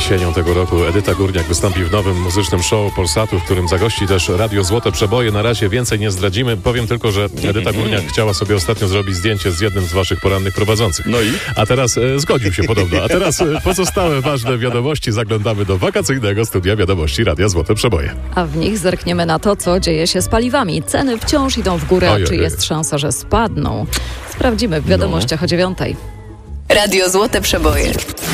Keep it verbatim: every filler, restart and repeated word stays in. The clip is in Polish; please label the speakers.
Speaker 1: Jesienią tego roku Edyta Górniak wystąpi w nowym muzycznym show Polsatu, w którym zagości też Radio Złote Przeboje. Na razie więcej nie zdradzimy. Powiem tylko, że Edyta Górniak chciała sobie ostatnio zrobić zdjęcie z jednym z waszych porannych prowadzących.
Speaker 2: No i?
Speaker 1: A teraz e, zgodził się podobno. A teraz e, pozostałe ważne wiadomości. Zaglądamy do wakacyjnego studia wiadomości Radia Złote Przeboje.
Speaker 3: A w nich zerkniemy na to, co dzieje się z paliwami. Ceny wciąż idą w górę,
Speaker 1: Ojej.
Speaker 3: a czy jest szansa, że spadną? Sprawdzimy w wiadomościach no. o dziewiątej.
Speaker 4: Radio Złote Przeboje.